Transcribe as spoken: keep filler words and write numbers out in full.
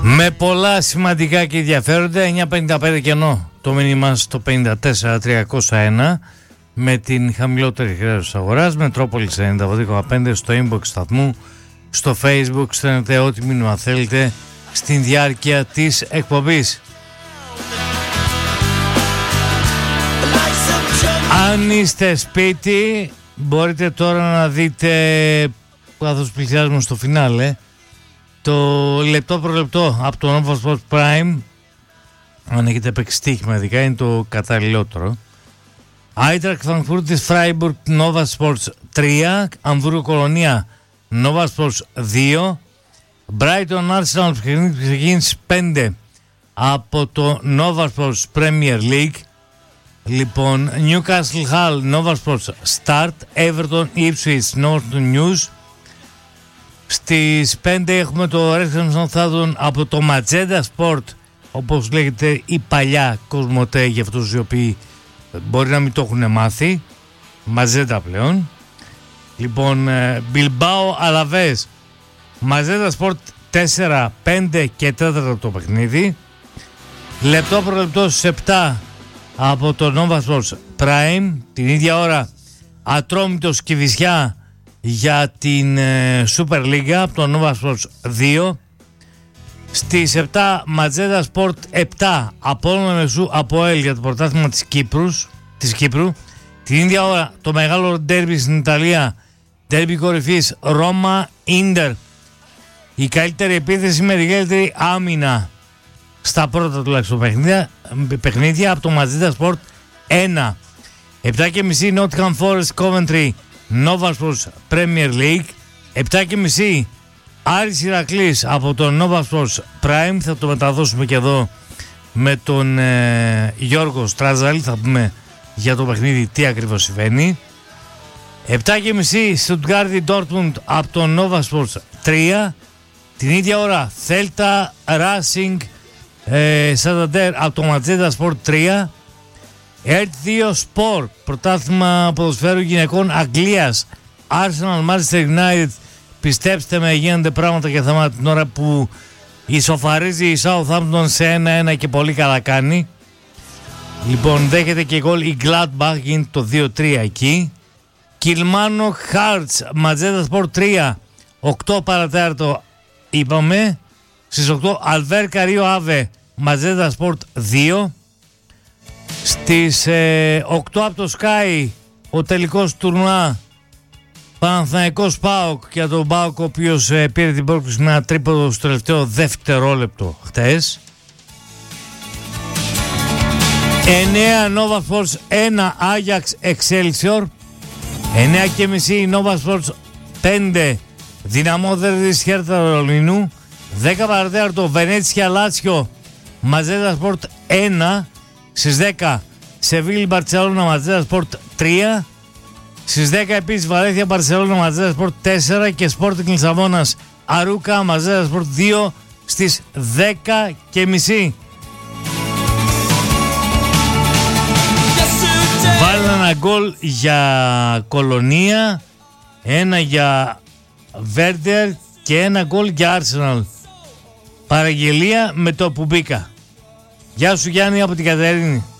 Με πολλά σημαντικά και ενδιαφέροντα. Εννιά πενήντα πέντε κενό το μήνυμα στο πενήντα τέσσερα τριακόσια ένα με την χαμηλότερη χρέωση της αγοράς. Μετρόπολης ενενήντα δύο κόμμα πέντε στο inbox σταθμού, στο facebook στέλνετε ό,τι μήνυμα θέλετε στην διάρκεια της εκπομπής. Αν είστε σπίτι μπορείτε τώρα να δείτε, καθώς πλησιάζουμε στο φινάλε, το λεπτό προ λεπτό από το Nova Sports Prime. Αν έχετε παίξει στοίχημα ειδικά είναι το καταλληλότερο. Άιτραχτ Φραγκφούρτης Φράιμπουργκ Nova Sports τρία, Αμβούργο Κολονία Nova Sports δύο, Brighton Arsenal ξεκίνησε πέντε από το Nova Sports Premier League. Λοιπόν, Newcastle Hull Nova Sports Start, Everton Ipswich Northern News. Στις πέντε έχουμε το Wrexham Southampton από το Magenta Sport, όπως λέγεται η παλιά Κοσμοτέ για αυτούς οι οποίοι μπορεί να μην το έχουν μάθει, Magenta πλέον. Λοιπόν, Bilbao Alaves Magenta Sport τέσσερα, πέντε και τέταρτο το παιχνίδι. Λεπτό προ λεπτό στις επτά από το Nova Sports Prime. Την ίδια ώρα Ατρόμητος Κηφισιά για την ε, Super League από το Nova Sports δύο. Στις επτά Magenta Sport επτά Απόλλωνα Μεσού Αποέλ για το πρωτάθλημα της, Κύπρους, της Κύπρου. Την ίδια ώρα το μεγάλο ντέρμπι στην Ιταλία, ντέρμπι κορυφής Ρώμα Ίντερ. Η καλύτερη επίθεση με την καλύτερη άμυνα στα πρώτα τουλάχιστον παιχνίδια, παιχνίδια από το Magenta Sport ένα. επτά και μισή Nottingham Forest Coventry Nova Sports Premier League. επτά και μισή Άρης Ηρακλής από το Nova Sports Prime. Θα το μεταδώσουμε και εδώ με τον ε, Γιώργο Στράζαλ. Θα πούμε για το παιχνίδι τι ακριβώς συμβαίνει. επτά και μισή Stuttgart Dortmund από το Nova Sports τρία. Την ίδια ώρα Celta Racing ε, Santander από το Magenta Sport τρία. Ερτ δύο Sport, πρωτάθλημα ποδοσφαίρου γυναικών Αγγλίας, Arsenal Manchester United. Πιστέψτε με, γίνονται πράγματα και θέματα την ώρα που ισοφαρίζει η Southampton σε ένα ένα και πολύ καλά κάνει. Λοιπόν, δέχεται και γκολ η Gladbach, γίνεται το δύο τρία εκεί. Kilmarnock Hearts Magenta Sport τρία, οκτώ παρατέταρτο είπαμε. Στις οκτώ Alverca Rio Ave Magenta Sport δύο. Στις ε, οκτώ από το Sky ο τελικός τουρνουά Παναθηναϊκός ΠΑΟΚ, για τον ΠΑΟΚ ο οποίος ε, πήρε την πρόκληση με ένα τρίποδο στο τελευταίο δευτερόλεπτο χτες. εννέα Nova Sports ένα Ajax Excelsior. εννέα και μισή Nova Sports πέντε Δυναμό Δέρδης Χέρτα Βερολίνου. δέκα παρατέταρτο Βενέτσια Λάτσιο Magenta Sport ένα. Στις δέκα Σεβίλη Μπαρτσελόνα Magenta Sport τρία. Στις δέκα επίσης Βαλένθια Μπαρσελόνα Magenta Sport τέσσερα και Sporting Λισαβόνας Αρούκα Magenta Sport δύο στις δέκα και μισή. Βάλε ένα γκολ για Κολονία, ένα για Βέρντερ και ένα γκολ για Arsenal. Παραγγελία με το που μπήκα. Γεια σου Γιάννη από την Κατερίνη.